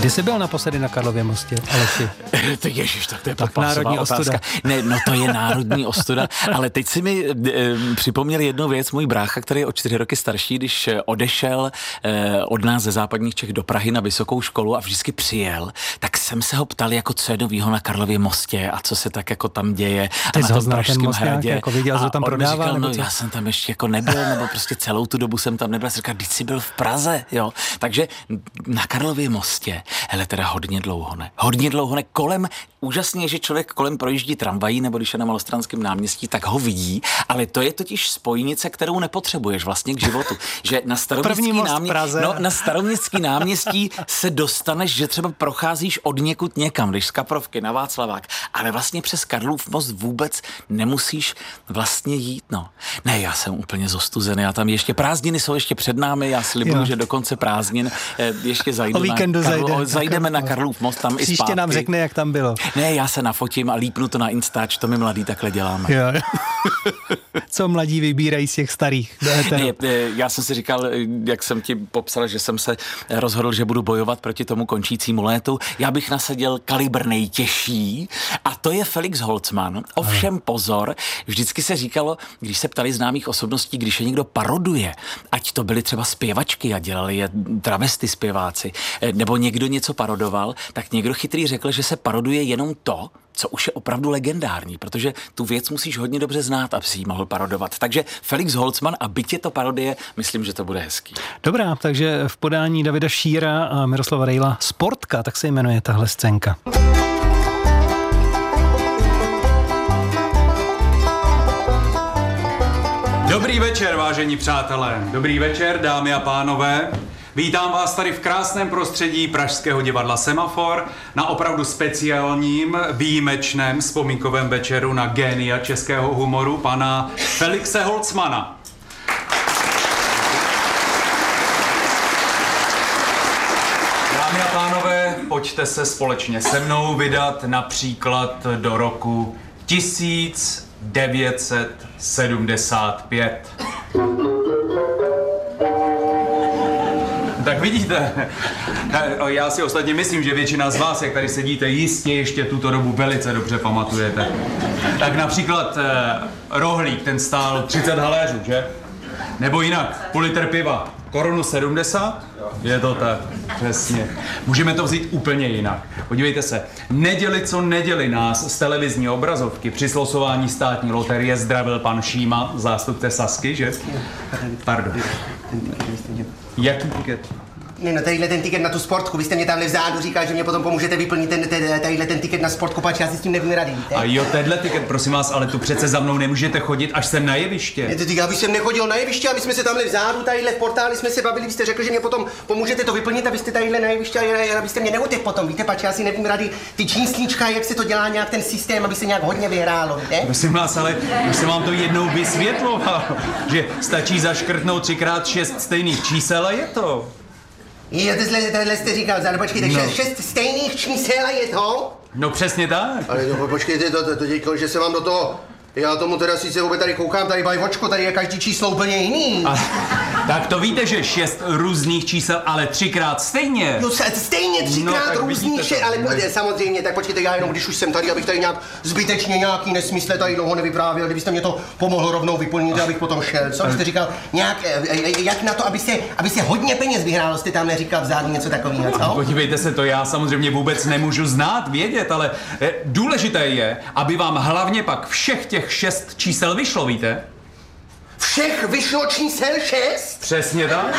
Kdy jsi byl naposledy na Karlově mostě, Aleši? Ježiš, tak to je národní otázka. ostuda. Ne, no to je národní ostuda, ale teď si mi připomněl jednu věc, můj brácha, který je o 4 roky starší, když odešel od nás ze západních Čech do Prahy na vysokou školu a vždycky přijel, tak jsem se ho ptal, jako co je novýho na Karlově mostě a co se tak jako tam děje a na tom Pražském hradě. Jako viděl, že tam prodává, říkal, no co? já jsem tam ještě jako nebyl, nebo prostě celou tu dobu jsem tam nebyl. Říkal, když jsi byl v Praze, jo. Takže na Karlově mostě, hele, teda hodně dlouho ne, kolem, úžasně, že člověk kolem projíždí tramvají, nebo když je na Malostranském náměstí, tak ho vidí, ale to je totiž spojnice, kterou nepotřebuješ vlastně k životu. Že na Staroměstský náměstí se dostaneš, že třeba procházíš od někud někam, když z Kaprovky na Václavák, ale vlastně přes Karlův most vůbec nemusíš vlastně jít, no. Ne, já jsem úplně zostuzený, já tam ještě prázdniny jsou ještě před námi, já slibuju, že do konce prázdnin ještě zajdeme na Karlův most tam i zpátky. Příště nám řekne, jak tam bylo. Ne, já se nafotím a lípnu to na Instač, to my mladí takhle děláme. Jo. Co mladí vybírají z těch starých? Ne, já jsem si říkal, jak jsem ti popsal, že jsem se rozhodl, že budu bojovat proti tomu končícímu létu. Já bych nasadil kalibr nejtěžší a to je Felix Holzmann. Ovšem pozor, vždycky se říkalo, když se ptali známých osobností, když je někdo paroduje, ať to byly třeba zpěvačky a dělali je travesty zpěváci, nebo někdo něco parodoval, tak někdo chytrý řekl, že se paroduje jenom to, co už je opravdu legendární, protože tu věc musíš hodně dobře znát, aby si ji mohl parodovat. Takže Felix Holzmann a byť je to parodie, myslím, že to bude hezký. Dobrá, takže v podání Davida Šíra a Miroslava Rejla Sportka, tak se jmenuje tahle scénka. Dobrý večer, vážení přátelé. Dobrý večer, dámy a pánové. Vítám vás tady v krásném prostředí Pražského divadla Semafor na opravdu speciálním, výjimečném vzpomínkovém večeru na génia českého humoru, pana Felixe Holzmanna. Dámy a pánové, pojďte se společně se mnou vydat například do roku 1975. Tak vidíte, já si ostatně myslím, že většina z vás, jak tady sedíte, jistě ještě tuto dobu velice dobře pamatujete. Tak například rohlík, ten stál 30 haléřů, že? Nebo jinak, půl litr piva, 1,70 Kč? Je to tak, přesně. Můžeme to vzít úplně jinak. Podívejte se, neděli co neděli nás z televizní obrazovky při slosování státní loterie zdravil pan Šíma, zástupce Sazky, že? Pardon. Jaký tiket? Ne, no tadyhle ten tiket na tu sportku, vy jste mě tamhle vzadu říkal, že mě potom pomůžete vyplnit tadyhle ten tiket na sportku, pač já si s tím nevím rady, víte? A jo, tenhle tiket, prosím vás, ale tu přece za mnou nemůžete chodit až sem na jeviště. Ne, já bych sem nechodil na jeviště a my jsme se tamhle vzadu, tadyhle v portáli jsme se bavili, vy jste řekl, že mě potom pomůžete to vyplnit, abyste tadyhle na jeviště a abyste mě neutekl potom, víte, pač já si nevím rady, ty číslička, jak se to dělá nějak ten systém, aby se nějak hodně vyhrálo, víte? Prosím vás, ale už jsem vám to jednou vysvětloval, že stačí zaškrtnout 3x6 stejných čísel a je to. Jo, tohle jste říkal, ale počkejte, no. 6 stejných čísel je to? No přesně tak. Ale no, počkejte, to říkal, že se vám do toho... Já tomu teda sice vůbec tady koukám, tady bajvočko, tady je každý číslo úplně jiný. Tak to víte, že 6 různých čísel, ale 3x stejně. No stejně 3x různých, ale samozřejmě, tak počkejte, já jenom když už jsem tady, abych tady nějak zbytečně nějaký nesmysle tady dlouho nevyprávěl, kdybyste mě to pomohl rovnou vyplnit, abych potom šel. Co jste říkal, nějak, jak na to, aby se hodně peněz vyhrálo, jste tam neříkal vzadu něco takového, co? Podívejte se, to já samozřejmě vůbec nemůžu znát, vědět, ale důležité je, aby vám hlavně pak všech těch 6 čísel vyšlo, víte? Všech vyšlo čísel 6? Přesně tak.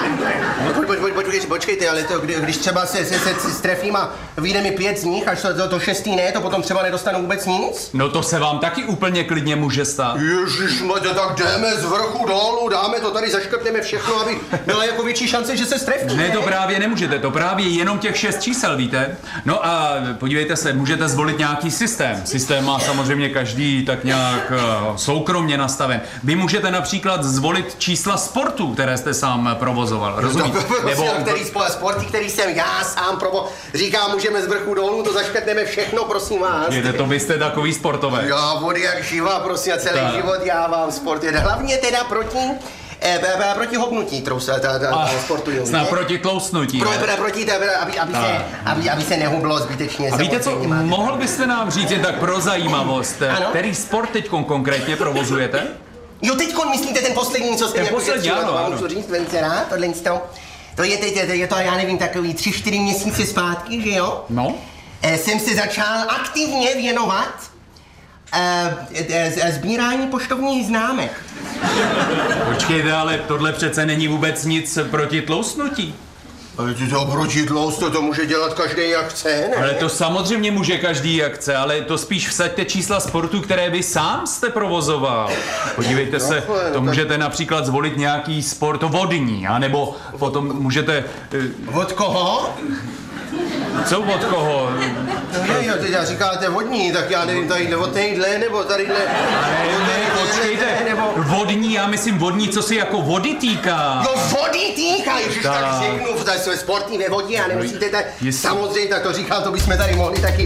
Počkejte, ale to, když třeba se strefím a vyjde mi 5 z nich, až to 6. ne, to potom třeba nedostanu vůbec nic? No to se vám taky úplně klidně může stát. Ježišmarja, tak jdeme z vrchu dolů, dáme to tady, zaškrtneme všechno, aby byla jako větší šance, že se strefí. Ne, to právě nemůžete, to právě jenom těch 6 čísel, víte? No a podívejte se, můžete zvolit nějaký systém. Systém má samozřejmě každý tak nějak soukromně nastaven. Vy můžete například zvolit čísla sportu, které jste sám provozoval, rozumíte? Který sporty, který jsem já sám říkám, můžeme z vrchu dolů, to zaškrtneme všechno, prosím vás. Jde to, vy jste takový sportovec. Já vody jak živa, prosím, a celý život já vám sport. Hlavně teda proti Proti hubnutí sportuju. Snad proti tloustnutí. Aby se nehublo zbytečně. A víte co, mohl byste nám říct jen tak pro zajímavost, který sport teďkon konkrétně provozujete? Jo, teďkon myslíte ten poslední, co jste ten poslední, ano. Můžu říct, velice rád, to je teď, je to, já nevím, takový 3-4 měsíce zpátky, že jo? No. Jsem se začal aktivně věnovat sbírání poštovních známek. Počkejte, ale tohle přece není vůbec nic proti tloustnutí. Ale to proti tloustu, to může dělat každý jak chce, ne? Ale to samozřejmě může každý jak chce, ale to spíš vsaďte čísla sportu, které vy sám jste provozoval. Podívejte se, to můžete například zvolit nějaký sport vodní, anebo potom můžete... Od koho? Co od koho? Jo, teď říkáte vodní, tak já nevím, tadyhle od téhle, nebo tadyhle... Počkejte, vodní, já myslím vodní, co si jako vody týká. Jo, vody týká, ježiš, tak řeknu, tady jsme sportní ve vodě a nemusíte tak... Samozřejmě, tak to říkám, to bychom tady mohli taky...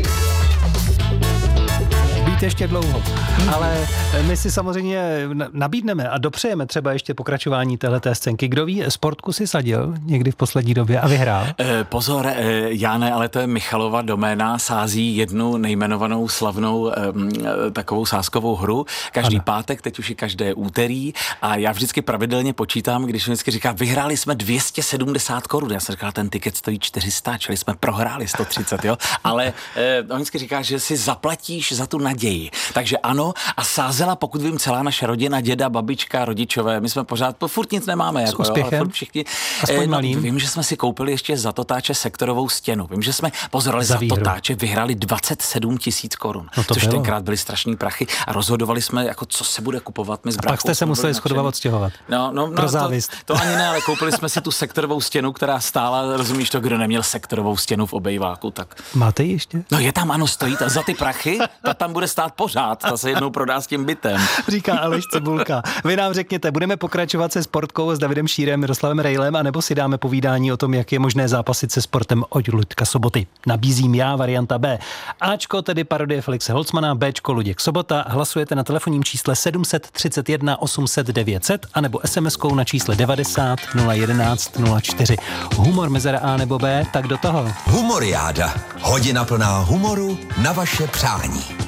Ještě dlouho. Ale my si samozřejmě nabídneme a dopřejeme třeba ještě pokračování téhleté scénky. Kdo ví, Sportku si sadil někdy v poslední době a vyhrál? Pozor, já ne, ale to je Michalova doména, sází jednu nejmenovanou slavnou takovou sázkovou hru. Každý pátek, teď už i každé úterý a já vždycky pravidelně počítám, když vždycky říká, vyhráli jsme 270 korun. Já jsem říkal, ten tiket stojí 400, čili jsme prohráli 130, jo? Ale on vždycky říká, že si zaplatíš za tu naději. Takže ano, a sázela, pokud vím, celá naše rodina, děda, babička, rodičové, my jsme pořád, furt nic nemáme, jako, úspěchem? Ale furt všichni. Vím, že jsme si koupili ještě za Totáče sektorovou stěnu. Vím, že jsme pozorali za Totáče, vyhráli 27 000 korun, což bylo. Tenkrát byly strašný prachy a rozhodovali jsme, jako co se bude kupovat. My s a pak jste se museli shodovat odstěhovat. Pro závist. To ani ne, ale koupili jsme si tu sektorovou stěnu, která stála, rozumíš to, kdo neměl sektorovou stěnu v obejváku, tak. Máte ji ještě? No je tam, ano, stojí za ty prachy, ta tam bude stát pořád, ta se jednou prodá s tím bytem. Říká Aleš Cibulka. Vy nám řekněte, budeme pokračovat se Sportkou s Davidem Šírem, Miroslavem Rejlem, anebo si dáme povídání o tom, jak je možné zápasit se sportem od Luďka Soboty. Nabízím já varianta B. Ačko tedy parodie Felixe Holcmana, Bčko Luděk Sobota. Hlasujete na telefonním čísle 731 800 900 anebo SMS-kou na čísle 90 011 04. Humor mezera A nebo B, tak do toho. Humoriáda. Hodina plná humoru na vaše přání.